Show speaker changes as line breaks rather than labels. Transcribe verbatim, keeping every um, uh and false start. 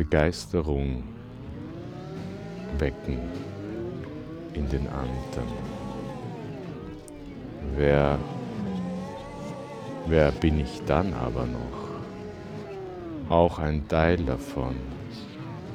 Begeisterung wecken in den anderen. Wer, wer bin ich dann aber noch? Auch ein Teil davon.